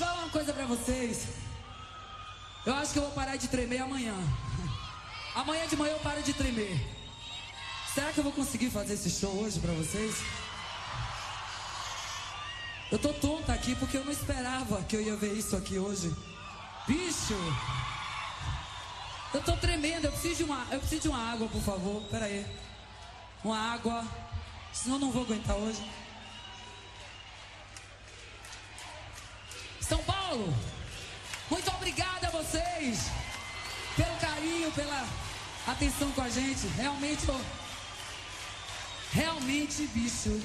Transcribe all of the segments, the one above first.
falar uma coisa pra vocês. Eu acho que eu vou parar de tremer amanhã. Amanhã de manhã eu paro de tremer. Será que eu vou conseguir fazer esse show hoje pra vocês? Eu tô tonta aqui porque eu não esperava que eu ia ver isso aqui hoje. Bicho! Eu tô tremendo, eu preciso de uma água, por favor. Pera aí. Uma água. Senão eu não vou aguentar hoje. São Paulo! Muito obrigado a vocês pelo carinho, pela atenção com a gente. Realmente, bicho,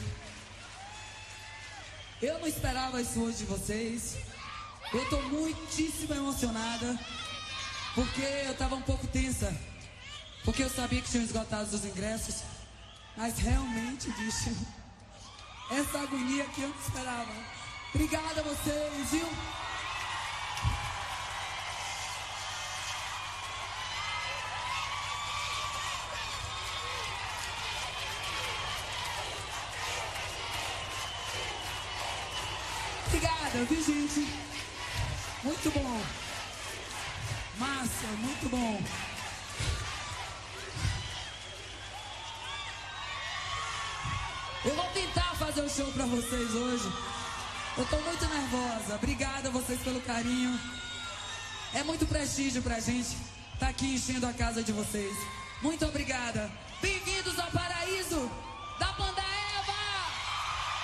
eu não esperava isso hoje de vocês. Eu tô muitíssimo emocionada, porque eu tava um pouco tensa, porque eu sabia que tinham esgotado os ingressos. Mas realmente, bicho, essa agonia que eu não esperava. Obrigado a vocês, viu? Obrigada, viu, gente? Muito bom. Massa, muito bom. Eu vou tentar fazer o show pra vocês hoje. Eu tô muito nervosa. Obrigada a vocês pelo carinho. É muito prestígio pra gente tá aqui enchendo a casa de vocês. Muito obrigada. Bem-vindos ao paraíso da Pandemia.